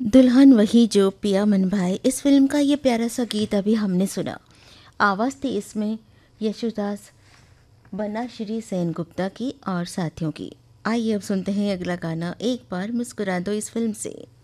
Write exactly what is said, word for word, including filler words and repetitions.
दुल्हन वही जो पिया मन भाए, इस फिल्म का ये प्यारा सा गीत अभी हमने सुना। आवाज़ थी इसमें यशुदास, बना श्री सेन गुप्ता की और साथियों की। आइए अब सुनते हैं अगला गाना, एक बार मुस्कुरा दो, इस फिल्म से।